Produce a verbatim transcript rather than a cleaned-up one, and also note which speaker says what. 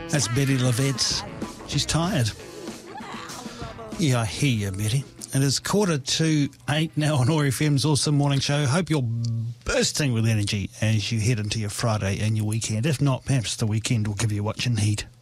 Speaker 1: That's Betty Lavette. She's tired. Yeah, I hear you, Betty. It is quarter to eight now on O A R F M's Awesome Morning Show. Hope you're bursting with energy as you head into your Friday and your weekend. If not, perhaps the weekend will give you what you need.